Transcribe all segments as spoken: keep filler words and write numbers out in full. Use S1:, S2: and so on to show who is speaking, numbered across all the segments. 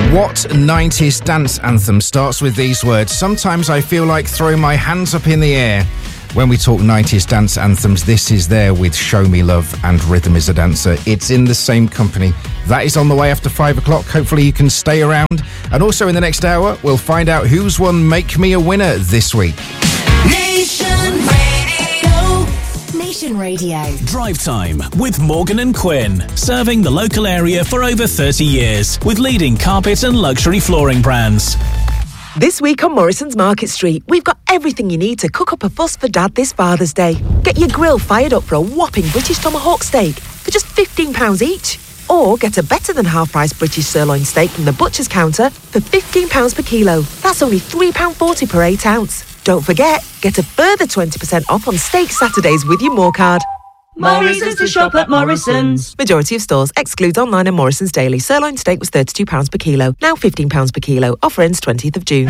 S1: What nineties dance anthem starts with these words? Sometimes I feel like throwing my hands up in the air. When we talk nineties dance anthems, this is there with Show Me Love and Rhythm is a Dancer. It's in the same company. That is on the way after five o'clock. Hopefully you can stay around. And also in the next hour, we'll find out who's won Make Me a Winner this week.
S2: Nation Radio. Nation Radio.
S3: Drive Time with Morgan and Quinn. Serving the local area for over thirty years with leading carpet and luxury flooring brands.
S4: This week on Morrison's Market Street, we've got everything you need to cook up a fuss for Dad this Father's Day. Get your grill fired up for a whopping British tomahawk steak for just fifteen pounds each. Or get a better than half-price British sirloin steak from the butcher's counter for fifteen pounds per kilo. That's only three pounds forty per eight ounce. Don't forget, get a further twenty percent off on Steak Saturdays with your More card.
S5: Morrison's to shop at Morrison's.
S4: Majority of stores. Excludes online and Morrison's Daily. Sirloin steak was thirty-two pounds per kilo. Now fifteen pounds per kilo. Offer ends twentieth of June.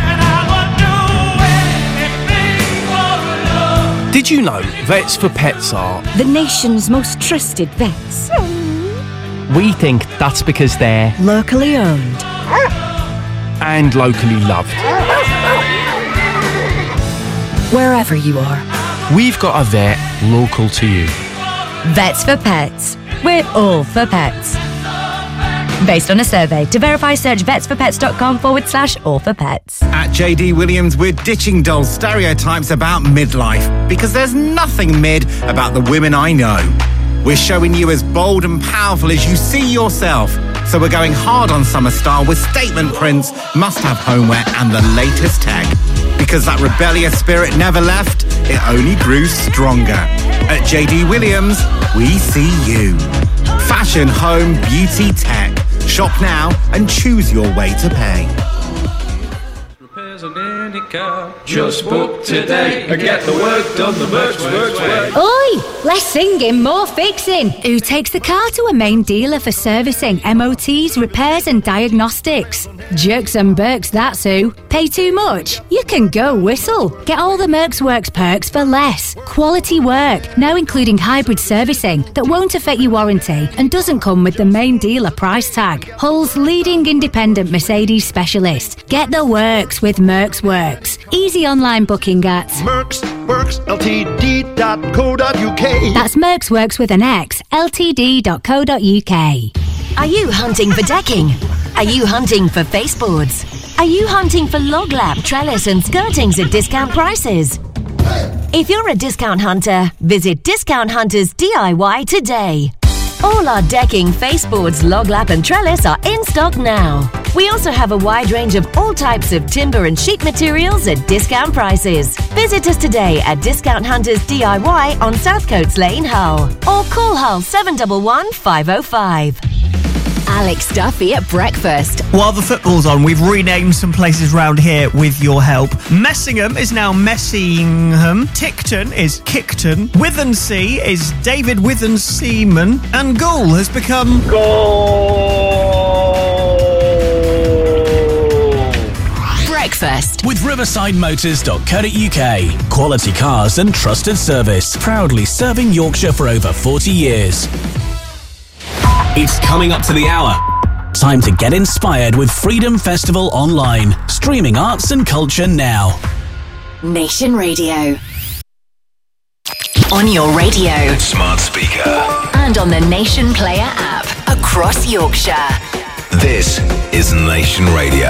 S6: Did you know Vets for Pets are
S7: the nation's most trusted vets?
S6: We think that's because they're
S7: locally owned
S6: and locally loved.
S7: Wherever you are,
S6: we've got a vet local to you.
S8: Vets for Pets. We're all for pets. Based on a survey. To verify, search vetsforpets.com forward slash all for pets.
S9: At J D Williams, we're ditching dull stereotypes about midlife because there's nothing mid about the women I know. We're showing you as bold and powerful as you see yourself. So we're going hard on summer style with statement prints, must-have homeware and the latest tech. Because that rebellious spirit never left, it only grew stronger. At J D Williams, we see you. Fashion, home, beauty, tech. Shop now and choose your way to pay.
S10: Just book today and get the work done the Mercs Works way.
S11: Oi! Less singing, more fixing. Who takes the car to a main dealer for servicing, M O Ts, repairs and diagnostics? Jerks and Burks, that's who. Pay too much? You can go whistle. Get all the Mercs Works perks for less. Quality work, now including hybrid servicing that won't affect your warranty and doesn't come with the main dealer price tag. Hull's leading independent Mercedes specialist. Get the works with Mercs Works. Easy online booking at
S12: Mercs Works L T D dot co dot U K.
S11: That's Mercs Works with an X, L T D dot co dot U K.
S8: Are you hunting for decking? Are you hunting for baseboards? Are you hunting for log lap, trellis and skirtings at discount prices? If you're a discount hunter, visit Discount Hunters D I Y today. All our decking, faceboards, log lap and trellis are in stock now. We also have a wide range of all types of timber and sheet materials at discount prices. Visit us today at Discount Hunters D I Y on Southcoats Lane, Hull. Or call Hull seven one one, five oh five.
S13: Alex Duffy at breakfast.
S14: While the football's on, we've renamed some places round here with your help. Messingham is now Messingham. Tickton is Kickton. Withensea is David Withenseaman. And Goole has become...
S13: Breakfast
S3: with riverside motors dot co dot U K. Quality cars and trusted service. Proudly serving Yorkshire for over forty years. It's coming up to the hour. Time to get inspired with Freedom Festival Online. Streaming arts and culture now.
S13: Nation Radio. On your radio.
S15: Smart speaker.
S13: And on the Nation Player app. Across Yorkshire.
S15: This is Nation Radio.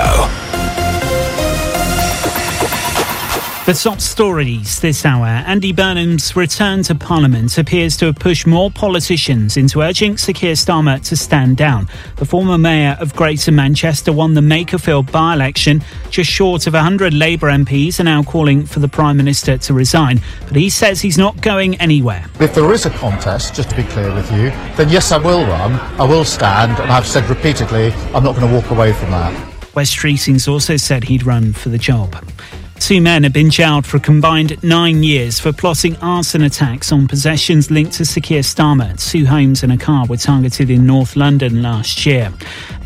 S16: The top stories this hour. Andy Burnham's return to Parliament appears to have pushed more politicians into urging Sir Keir Starmer to stand down. The former mayor of Greater Manchester won the Makerfield by-election. Just short of one hundred Labour M Ps are now calling for the Prime Minister to resign. But he says he's not going anywhere.
S17: If there is a contest, just to be clear with you, then yes, I will run, I will stand, and I've said repeatedly I'm not going to walk away from that.
S16: Wes Streetings also said he'd run for the job. Two men have been jailed for a combined nine years for plotting arson attacks on possessions linked to Sir Keir Starmer. Two homes and a car were targeted in North London last year.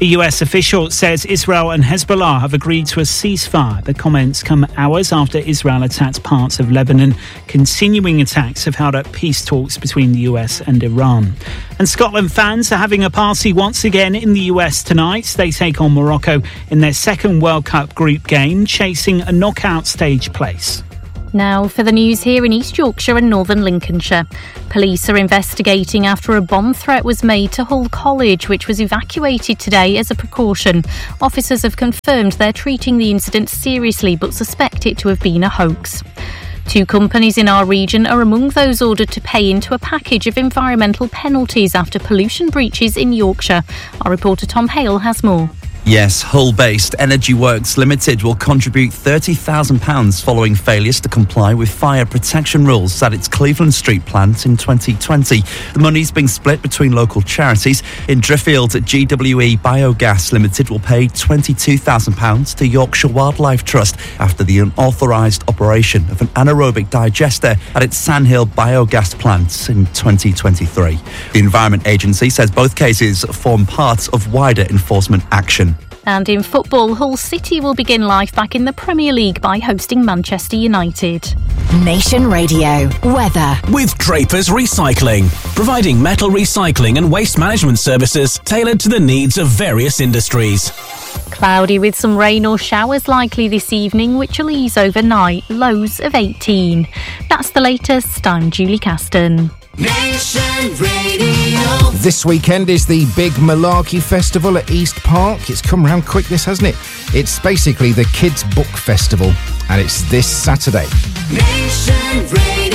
S16: A U S official says Israel and Hezbollah have agreed to a ceasefire. The comments come hours after Israel attacked parts of Lebanon. Continuing attacks have held up peace talks between the U S and Iran. And Scotland fans are having a party once again in the U S tonight. They take on Morocco in their second World Cup group game, chasing a knockout stage place.
S18: Now for the news here in East Yorkshire and Northern Lincolnshire. Police are investigating after a bomb threat was made to Hull College, which was evacuated today as a precaution. Officers have confirmed they're treating the incident seriously but suspect it to have been a hoax. Two companies in our region are among those ordered to pay into a package of environmental penalties after pollution breaches in Yorkshire. Our reporter Tom Hale has more.
S19: Yes, Hull-based Energy Works Limited will contribute thirty thousand pounds following failures to comply with fire protection rules at its Cleveland Street plant in twenty twenty. The money's being split between local charities. In Driffield, G W E Biogas Limited will pay twenty-two thousand pounds to Yorkshire Wildlife Trust after the unauthorised operation of an anaerobic digester at its Sandhill Biogas plant in twenty twenty-three. The Environment Agency says both cases form part of wider enforcement action.
S18: And in football, Hull City will begin life back in the Premier League by hosting Manchester United.
S2: Nation Radio weather.
S3: With Drapers Recycling, providing metal recycling and waste management services tailored to the needs of various industries.
S18: Cloudy with some rain or showers likely this evening, which will ease overnight, lows of eighteen. That's the latest. I'm Julie Caston.
S2: Nation Radio.
S1: This weekend is the big Malarkey Festival at East Park. It's come round quick, this, hasn't it? It's basically the Kids Book Festival, and it's this Saturday.
S2: Nation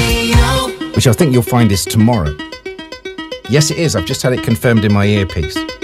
S2: Radio.
S1: Which I think you'll find is tomorrow. Yes, it is. I've just had it confirmed in my earpiece.